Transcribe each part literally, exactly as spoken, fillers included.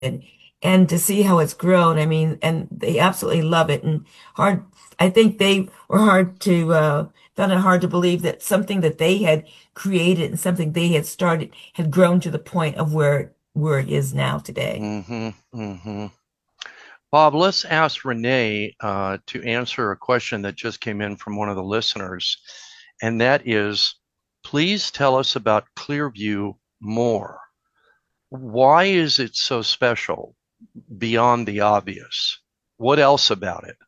and to see how it's grown. I mean, and they absolutely love it. And hard, I think they were hard to, uh, found it hard to believe that something that they had created and something they had started had grown to the point of where, where it is now today. Mm-hmm. Mm-hmm. Bob, let's ask Renee uh, to answer a question that just came in from one of the listeners, and that is, please tell us about Clearview more. Why is it so special beyond the obvious? What else about it?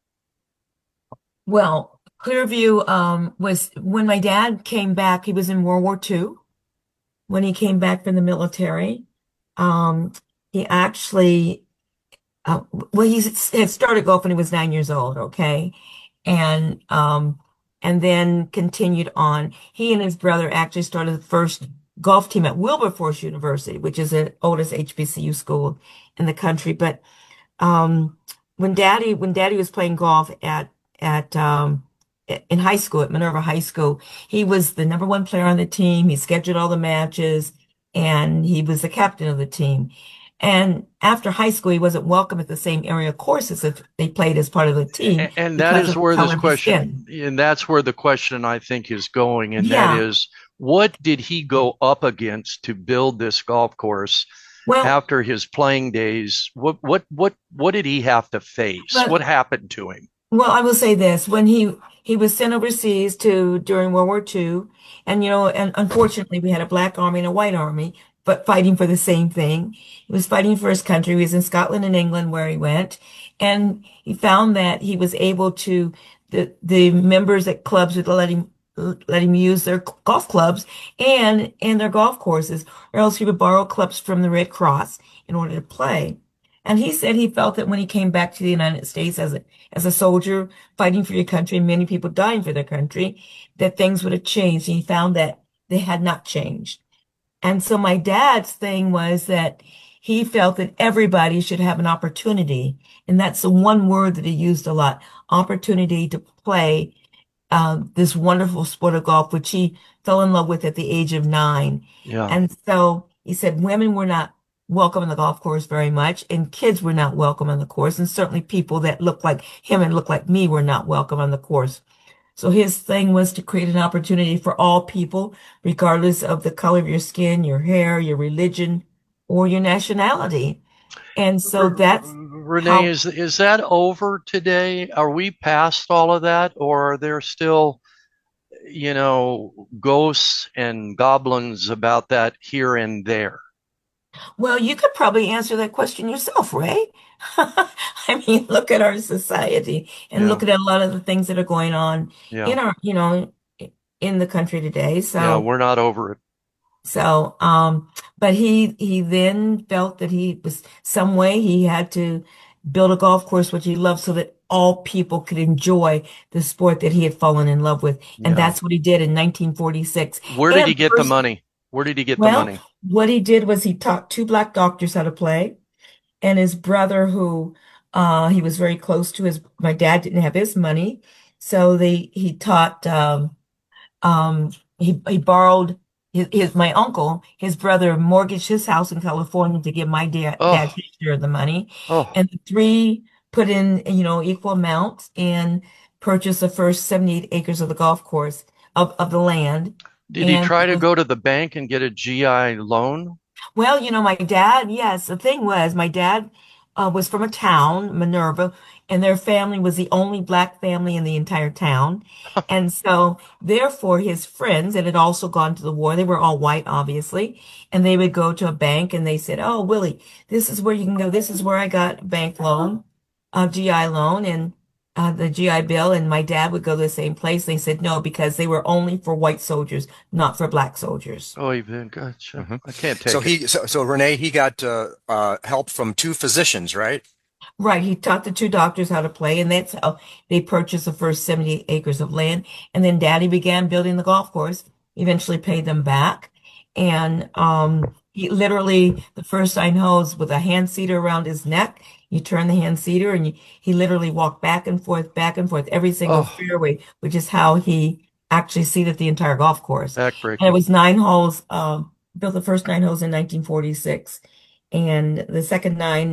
Well, Clearview, um, was when my dad came back, he was in World War Two. When he came back from the military, um, he actually, uh, well, he had started golf when he was nine years old, okay? And, um, and then continued on. He and his brother actually started the first golf team at Wilberforce University, which is the oldest H B C U school in the country. But, um, when daddy, when daddy was playing golf at, at, um, in high school at Minerva High School, he was the number one player on the team. He scheduled all the matches and he was the captain of the team. And after high school, he wasn't welcome at the same area courses if they played as part of the team And that because is of the where this color of his question, skin. and that's where the question I think is going, and that Yeah. is, what did he go up against to build this golf course Well, after his playing days? What what what what did he have to face? What but happened to him? Well, I will say this, when he he was sent overseas to during World War Two, and you know, and unfortunately we had a black army and a white army, but fighting for the same thing. He was fighting for his country. He was in Scotland and England where he went, and he found that he was able to the the members at clubs would let him let him use their golf clubs and and their golf courses, or else he would borrow clubs from the Red Cross in order to play. And he said he felt that when he came back to the United States as a as a soldier fighting for your country and many people dying for their country, that things would have changed. And he found that they had not changed. And so my dad's thing was that he felt that everybody should have an opportunity. And that's the one word that he used a lot, opportunity to play uh, this wonderful sport of golf, which he fell in love with at the age of nine. Yeah. And so he said women were not welcome on the golf course very much, and kids were not welcome on the course, and certainly people that looked like him and looked like me were not welcome on the course. So his thing was to create an opportunity for all people, regardless of the color of your skin, your hair, your religion, or your nationality. And so R- that's Renee, how. is is that over today? Are we past all of that, or are there still, you know, ghosts and goblins about that here and there? Well, you could probably answer that question yourself, Ray. I mean, look at our society and Yeah. look at a lot of the things that are going on Yeah. in our, you know, in the country today. Yeah, So, we're not over it. so, um, but he he then felt that he was some way he had to build a golf course which he loved so that all people could enjoy the sport that he had fallen in love with. And Yeah. that's what he did in nineteen forty-six. Where did he And get the first, money? Where did he get the well, money? what he did was he taught two black doctors how to play. And his brother, who uh, he was very close to, his my dad didn't have his money, so they he taught. Um, um, he he borrowed his, his my uncle, his brother, mortgaged his house in California to give my dad dad Oh, his share of the money, oh. and the three put in you know equal amounts and purchased the first seventy-eight acres of the golf course of of the land. Did he And try it to was go to the bank and get a G I loan? Well, you know, my dad, yes, the thing was, my dad uh, was from a town, Minerva, and their family was the only black family in the entire town. And so, therefore, his friends that had also gone to the war, they were all white, obviously, and they would go to a bank and they said, "Oh, Willie, this is where you can go. This is where I got a bank loan, a G I loan, and uh, the G I Bill." And my dad would go to the same place. They said no, because they were only for white soldiers, not for black soldiers. Oh, even gotcha. hmm I can't So take it. he, so, so Renee, he got uh, uh, help from two physicians, right? Right. He taught the two doctors how to play, and that's how they purchased the first seventy acres of land. And then Daddy began building the golf course, eventually paid them back. And um, he literally, the first nine holes with a hand seater around his neck, you turn the hand seater and you, he literally walked back and forth, back and forth, every single Oh, fairway, which is how he actually seated the entire golf course. And it backbreaking. was nine holes, um, built the first nine holes in nineteen forty-six. and the second nine